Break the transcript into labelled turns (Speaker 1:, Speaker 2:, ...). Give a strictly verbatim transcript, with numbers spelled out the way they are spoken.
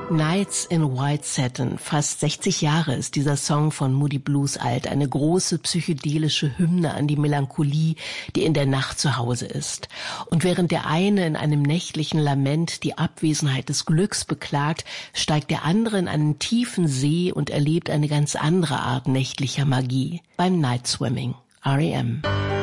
Speaker 1: Nights in White Satin. Fast sechzig Jahre ist dieser Song von Moody Blues alt. Eine große psychedelische Hymne an die Melancholie, die in der Nacht zu Hause ist. Und während der eine in einem nächtlichen Lament die Abwesenheit des Glücks beklagt, steigt der andere in einen tiefen See und erlebt eine ganz andere Art nächtlicher Magie. Beim Night Swimming. R E M